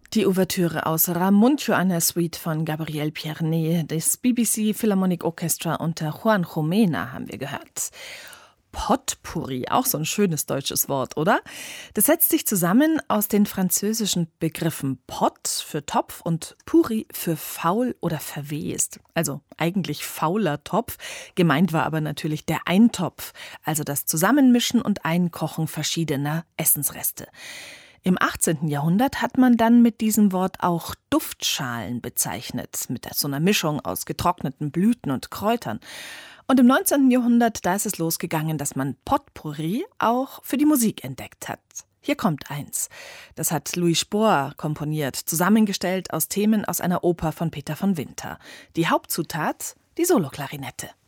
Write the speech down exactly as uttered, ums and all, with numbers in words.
Die Ouvertüre aus Ramuncio, einer Suite von Gabriel Pierné, des B B C Philharmonic Orchestra unter Juan Jomena haben wir gehört. Potpourri, auch so ein schönes deutsches Wort, oder? Das setzt sich zusammen aus den französischen Begriffen Pot für Topf und Pourri für faul oder verwest. Also eigentlich fauler Topf. Gemeint war aber natürlich der Eintopf, also das Zusammenmischen und Einkochen verschiedener Essensreste. Im achtzehnten Jahrhundert hat man dann mit diesem Wort auch Duftschalen bezeichnet, mit so einer Mischung aus getrockneten Blüten und Kräutern. Und im neunzehnten Jahrhundert, da ist es losgegangen, dass man Potpourri auch für die Musik entdeckt hat. Hier kommt eins. Das hat Louis Spohr komponiert, zusammengestellt aus Themen aus einer Oper von Peter von Winter. Die Hauptzutat, die Soloklarinette.